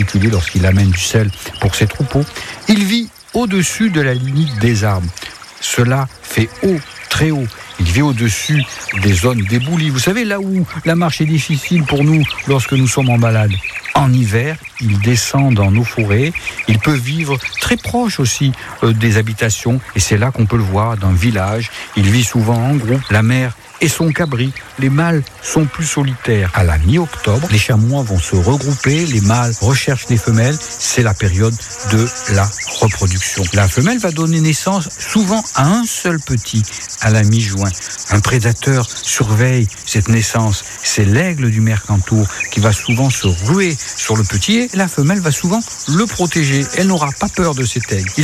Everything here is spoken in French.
particulier lorsqu'il amène du sel pour ses troupeaux. Il vit au-dessus de la limite des arbres. Cela fait haut, très haut. Il vit au-dessus des zones d'éboulis. Vous savez, là où la marche est difficile pour nous lorsque nous sommes en balade. En hiver, il descend dans nos forêts. Il peut vivre très proche aussi des habitations. Et c'est là qu'on peut le voir, dans le village. Il vit souvent en groupe. La mère et son cabri. Les mâles sont plus solitaires. À la mi-octobre, les chamois vont se regrouper. Les mâles recherchent les femelles. C'est la période de la reproduction. La femelle va donner naissance souvent à un seul petit à la mi-juin. Un prédateur surveille cette naissance. C'est l'aigle du Mercantour qui va souvent se ruer sur le petit et la femelle va souvent le protéger. Elle n'aura pas peur de cet aigle.